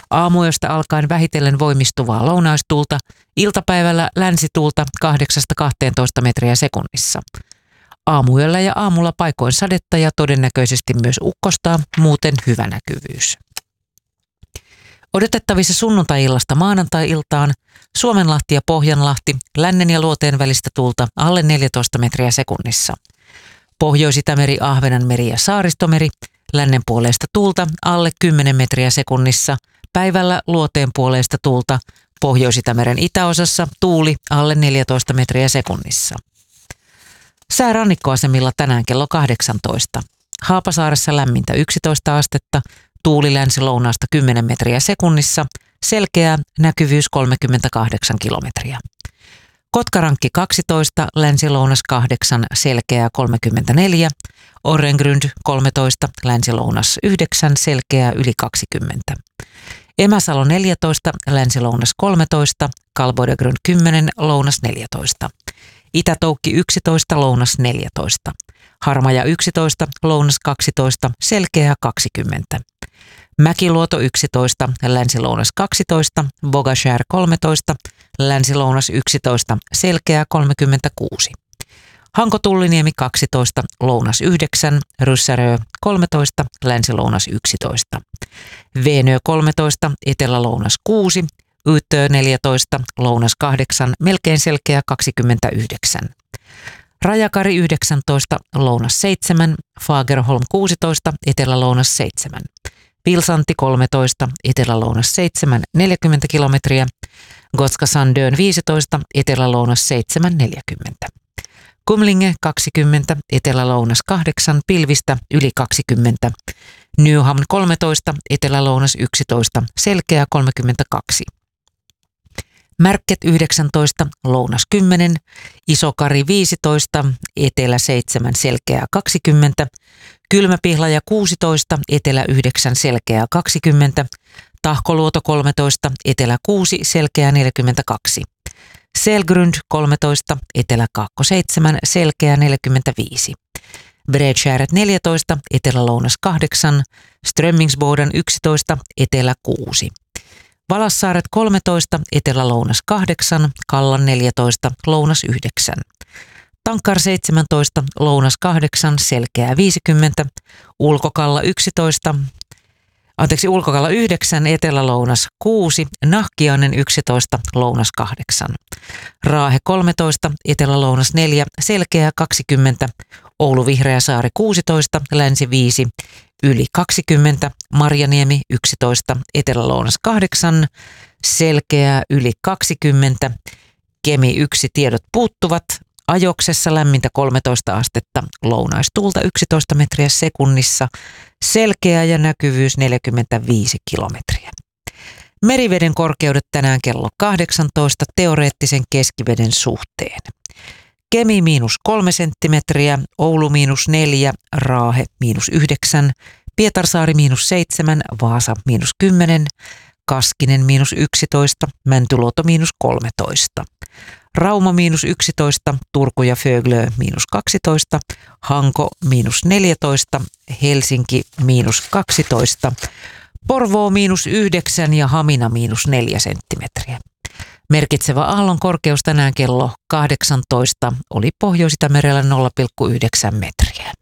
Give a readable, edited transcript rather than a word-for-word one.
Aamuyöstä alkaen vähitellen voimistuvaa lounaistuulta, iltapäivällä länsituulta 8–12 metriä sekunnissa. Aamuyöllä ja aamulla paikoin sadetta ja todennäköisesti myös ukkosta, muuten hyvä näkyvyys. Odotettavissa sunnuntai-illasta maanantai-iltaan Suomenlahti ja Pohjanlahti, lännen ja luoteen välistä tuulta alle 14 metriä sekunnissa. Pohjois-Itämeri, Ahvenanmeri ja Saaristomeri, lännen puoleista tuulta alle 10 metriä sekunnissa. Päivällä luoteen puoleista tuulta, Pohjois-Itämeren itäosassa tuuli alle 14 metriä sekunnissa. Sää rannikkoasemilla tänään kello 18. Haapasaaressa lämmintä 11 astetta, tuuli länsi-lounaasta 10 metriä sekunnissa, selkeä näkyvyys 38 kilometriä. Kotkarankki 12, länsi-lounas 8, selkeää 34, Orrengrund 13, länsi-lounas 9, selkeää yli 20. Emäsalo 14, länsi-lounas 13, Kalboidegrund 10, lounas 14. Itä-Toukki 11, lounas 14. Harmaja 11, lounas 12, selkeää 20. Mäkiluoto 11, länsi-lounas 12, Bogashär 13, länsi-lounas 11, selkeää 36. Hanko-Tulliniemi 12, lounas 9, Ryssärö 13, länsi-lounas 11. Veenö 13, etelä-lounas 6, Yttö 14, lounas 8, melkein selkeä 29. Rajakari 19, lounas 7, Fagerholm 16, etelä-lounas 7. Vilsanti 13, etelä-lounas 7, 40 kilometriä. Gotska-Sandön 15, etelä-lounas 7, 40. Kumlinge 20, etelä-lounas 8, pilvistä yli 20. Nyhamn 13, etelä-lounas 11, selkeä 32. Märket 19, lounas 10, Isokari 15, etelä 7, selkeää 20, Kylmäpihlaja 16, etelä 9, selkeää 20, Tahkoluoto 13, etelä 6, selkeää 42, Selgrund 13, etelä 7, selkeää 45, Bredskärret 14, etelä-lounas 8, Strömmingsboden 11, etelä 6. Valassaaret 13, etelä-lounas 8, Kallan 14, lounas 9. Tankkar 17, lounas 8, selkeää 50, Ulkokalla 9, etelä-lounas 6, Nahkiainen 11, lounas 8. Raahe 13, etelä-lounas 4, selkeää 20, Oulu Vihreäsaari 16, länsi 5, yli 20, Marjaniemi 11, etelä-lounas 8, selkeää yli 20, Kemi 1, tiedot puuttuvat, Ajoksessa lämmintä 13 astetta, lounaistuulta 11 metriä sekunnissa, selkeä ja näkyvyys 45 kilometriä. Meriveden korkeudet tänään kello 18 teoreettisen keskiveden suhteen. Kemi -3 senttimetriä, Oulu -4, Raahe -9, Pietarsaari -7, Vaasa -10, Kaskinen -11, Mäntyluoto -13. Rauma -11, Turku ja Föglö -12, Hanko -14, Helsinki -12, Porvoo -9 ja Hamina -4 senttimetriä. Merkitsevä aallon korkeus tänään kello 18 oli Pohjois-Itämerellä 0,9 metriä.